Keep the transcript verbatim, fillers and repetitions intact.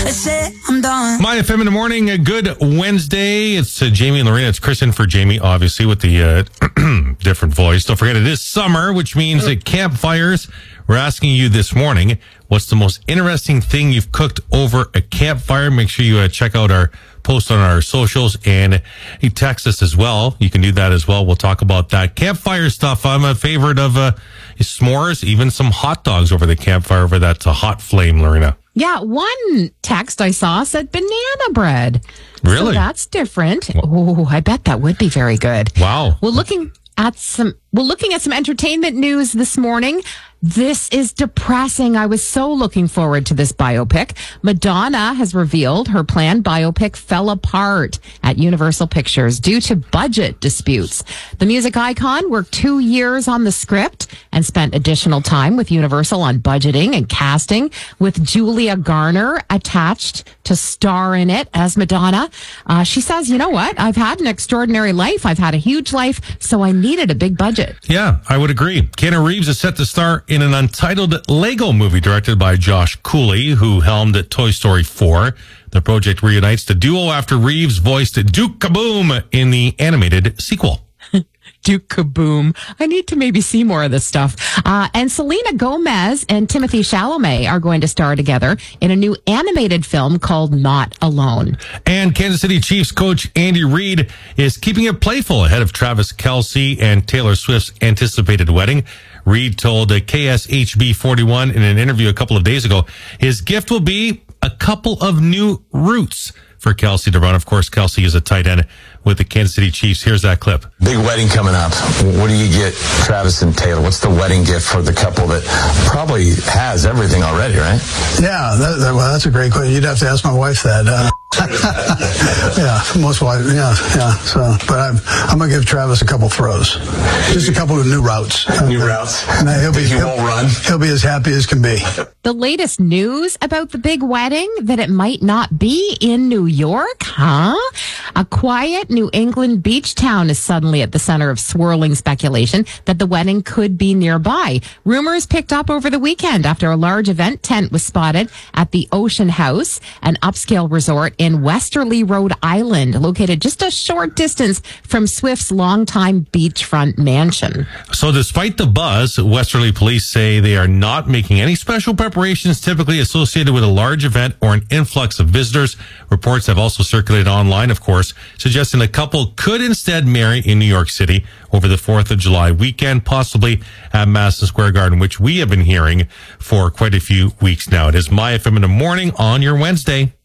I said I'm done. My F M in the morning, a good Wednesday. It's uh, Jamie and Lorena. It's Kristen for Jamie, obviously, with the uh, different voice. Don't forget, it is summer, which means that campfires. We're asking you this morning, what's the most interesting thing you've cooked over a campfire? Make sure you uh, check out our post on our socials, and you text us as well. You can do that as well. We'll talk about that campfire stuff. I'm a favorite of uh, s'mores, even some hot dogs over the campfire over that uh, hot flame, Lorena. Yeah, one text I saw said banana bread. Really? So that's different. Oh, I bet that would be very good. Wow. Well, looking at some, well, looking at some entertainment news this morning. This is depressing. I was so looking forward to this biopic. Madonna has revealed her planned biopic fell apart at Universal Pictures due to budget disputes. The music icon worked two years on the script and spent additional time with Universal on budgeting and casting, with Julia Garner attached to star in it as Madonna. Uh, she says, you know what? I've had an extraordinary life. I've had a huge life, so I needed a big budget. Yeah, I would agree. Keanu Reeves is set to star in an untitled Lego movie directed by Josh Cooley, who helmed Toy Story four. The project reunites the duo after Reeves voiced Duke Kaboom in the animated sequel. Duke Kaboom. I need to maybe see more of this stuff. Uh, and Selena Gomez and Timothy Chalamet are going to star together in a new animated film called Not Alone. And Kansas City Chiefs coach Andy Reid is keeping it playful ahead of Travis Kelce and Taylor Swift's anticipated wedding. Reid told K S H B forty-one in an interview a couple of days ago, his gift will be a couple of new routes for Kelce to run. Of course, Kelce is a tight end with the Kansas City Chiefs. Here's that clip. Big wedding coming up. What do you get Travis and Taylor? What's the wedding gift for the couple that probably has everything already, right? Yeah, that, that, well, that's a great question. You'd have to ask my wife that. Uh, yeah, most wives, yeah, yeah. So, but I'm, I'm going to give Travis a couple throws. Just a couple of new routes. New routes? And he'll be, he he'll, won't run? He'll be as happy as can be. The latest news about the big wedding, that it might not be in New York, huh? A quiet New England beach town is suddenly at the center of swirling speculation that the wedding could be nearby. Rumors picked up over the weekend after a large event tent was spotted at the Ocean House, an upscale resort in Westerly, Rhode Island, located just a short distance from Swift's longtime beachfront mansion. So despite the buzz, Westerly police say they are not making any special preparations typically associated with a large event or an influx of visitors. Reports have also circulated online, of course, suggesting the couple could instead marry in New York City over the fourth of July weekend, possibly at Madison Square Garden, which we have been hearing for quite a few weeks now. It is My F M in the morning on your Wednesday.